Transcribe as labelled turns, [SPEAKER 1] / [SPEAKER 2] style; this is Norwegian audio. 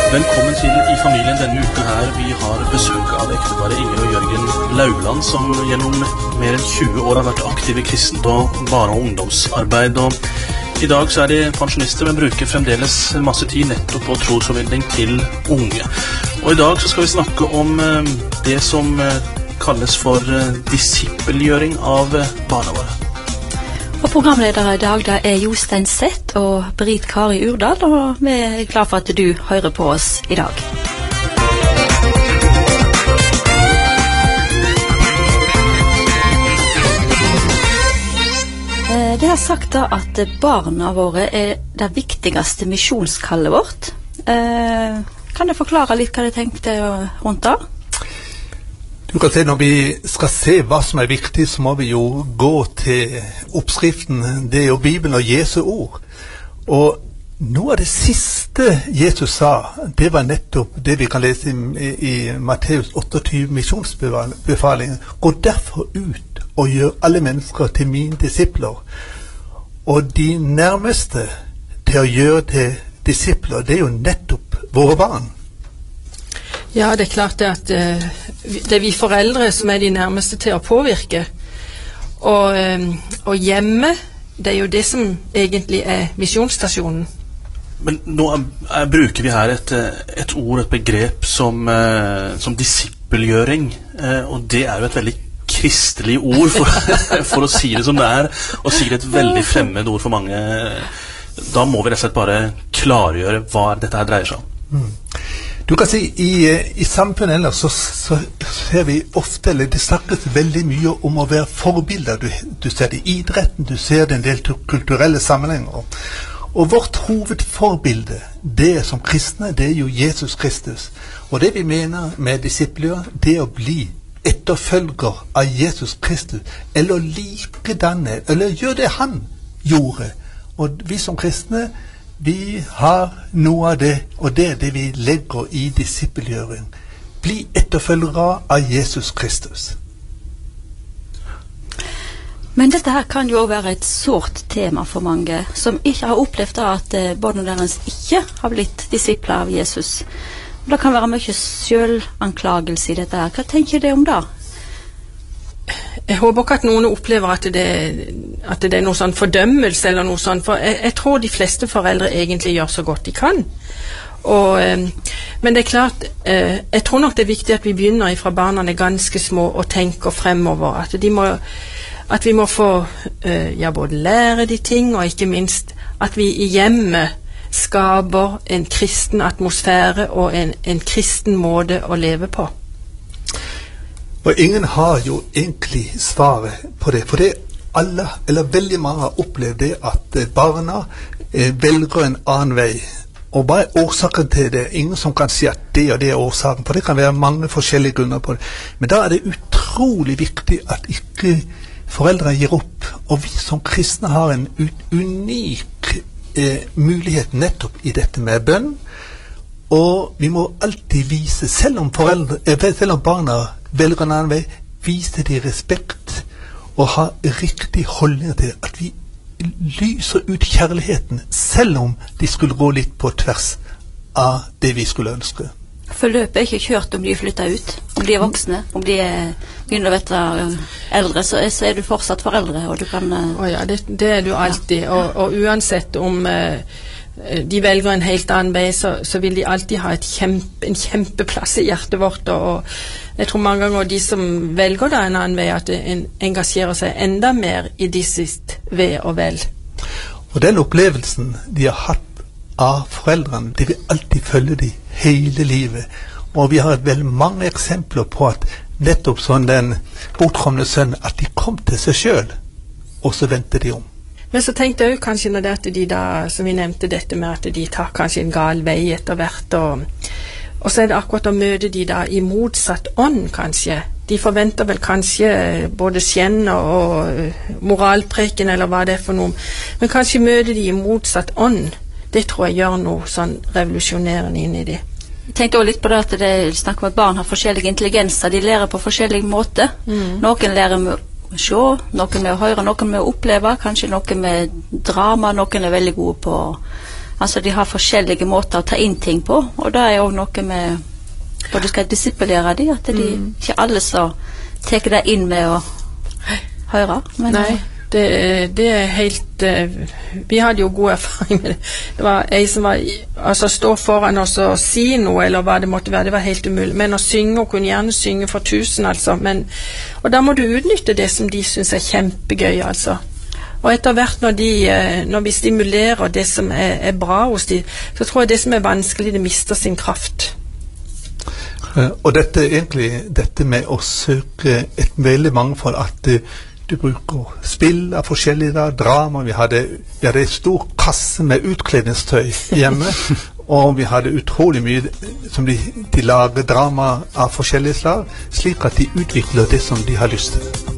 [SPEAKER 1] Velkommen til I familien denne uken her. Vi har besøk av ekteparet Inger og Jørgen Lauland, som gjennom mer enn 20 år har vært aktive i kristent og barne- og ungdomsarbeid. Og I dag så er de pensjonister, men bruker fremdeles masse tid nettopp på trosformidling til unge. Og I dag så skal vi snakke om det som kalles for disippelgjøring av barna våre.
[SPEAKER 2] Og programledere I dag det Jostein Sett og Britt Kari Urdal, og vi glad for at du hører på oss I dag. Det har sagt da at barna våre det viktigste misjonskallet vårt. Kan du forklare litt hva du tenkte rundt det?
[SPEAKER 3] Du kan se, når vi skal se hva som viktig, så må vi jo gå til oppskriften. Det jo Bibelen og Jesu ord. Og noe av det siste Jesus sa, det var nettopp det vi kan lese i Matteus 28 misjonsbefalingen. Gå derfor ut og gjør alle mennesker til mine disipler. Og de nærmeste til å gjøre til disipler, det jo nettopp våre barn.
[SPEAKER 4] Ja, det klart det at det vi foreldre som de nærmeste til å påvirke. Og hjemme, det jo det som egentlig misjonsstasjonen.
[SPEAKER 1] Men nå bruker vi her et ord, et begrep som disippelgjøring, og det jo et veldig kristelig ord for å si det som det og sikkert et veldig fremmed ord for mange. Da må vi rett og slett bare klargjøre hva dette her dreier seg om.
[SPEAKER 3] Du kan si, i samfunnet ellers så ser vi ofte, eller det snakkes veldig mye om å være forbilder. Du ser det I idretten, du ser det en del kulturelle sammenhenger. Og vårt hovedforbilde, det som kristne, det jo Jesus Kristus. Og det vi mener med disipler, det å bli etterfølger av Jesus Kristus, eller likedanne, eller gjøre det han gjorde. Og vi som kristne, vi har noe av det, og det det vi legger I disippelgjøring. Bli etterfølgere av Jesus Kristus.
[SPEAKER 2] Men dette her kan jo være et sårt tema for mange, som ikke har opplevd at barna deres ikke har blitt disipler av Jesus. Det kan være mye selvanklagelse I dette her. Hva tenker du om det?
[SPEAKER 4] Jeg håper ikke at noen opplever at det noe sånn fordømmelse eller noe sånt, for jeg tror de fleste foreldre egentlig gjør så godt de kan. Men det klart, jeg tror nok det viktig at vi begynner fra barna ganske små og tenker fremover, at vi må få både lære de ting, og ikke minst at vi I hjemmet skaper en kristen atmosfære og en kristen måte å leve på.
[SPEAKER 3] Og ingen har jo egentlig svaret på det, for det alle, eller veldig mange har opplevd det at barna velger en annen vei. Og hva årsaken til det? Ingen som kan si at det og det årsaken, for det kan være mange forskjellige grunner på det. Men da det utrolig viktig at ikke foreldre gir opp, og vi som kristne har en unik mulighet nettopp I dette med bønn, og vi må alltid vise, selv om barna velger en annen vei, vise de respekt og ha riktig holdning til at vi lyser ut kjærligheten, selv om de skulle gå litt på tvers av det vi skulle ønske.
[SPEAKER 2] Forløpet ikke kjørt om de flytter ut, om de voksne, om de begynner å være eldre, så du fortsatt foreldre, og du kan...
[SPEAKER 4] Ja, det du alltid, og uansett om... de velger en helt annen vei, så vil de alltid ha en kjempeplass I hjertet vårt, og jeg tror mange ganger de som velger da en annen vei, at de engasjerer seg enda mer I de sist ved og vel.
[SPEAKER 3] Og den opplevelsen de har hatt av foreldrene, det vil alltid følge de hele livet, og vi har vel mange eksempler på at nettopp sånn den bortkomne sønnen, at de kom til seg selv, og så ventet de om.
[SPEAKER 4] Men så tenkte jeg jo kanskje når det at de da, som vi nevnte dette med at de tar kanskje en gal vei etter hvert, og så det akkurat å møte de da I motsatt ånd kanskje. De forventer vel kanskje både skjenn og moralpreken eller hva det for noe, men kanskje møte de I motsatt ånd. Det tror jeg gjør noe sånn revolusjonerende inn I de.
[SPEAKER 2] Jeg tenkte også litt på det at det snakker om at barn har forskjellige intelligenser, de lærer på forskjellige måter. Noen lærer med se, noen med å høre, noen med å oppleve, kanskje noen med drama, noen veldig gode på Altså de har forskjellige måter å ta inn ting på, og det er jo noe med når du skal disippelere de, at de ikke alle så tar det inn med å høre. Men
[SPEAKER 4] nei, det er helt vi hadde jo god erfaring med det. Det var en som var altså stå foran oss og si noe, eller hva det måtte være, det var helt umulig. Men å synge, og kunne gjerne synge for 1000, altså. Og da må du utnytte det som de synes er kjempegøy, altså. Og etter hvert når vi stimulerer det som er bra hos de, så tror jeg det som er vanskelig, det mister sin kraft.
[SPEAKER 3] Og dette med å søke et veldig mangfold, at du bruker spill av forskjellige drama. Vi hadde en stor kasse med utkledningstøy hjemme, og vi hadde utrolig mye som de lager drama av forskjellige slag, slik at de utvikler det som de har lyst til.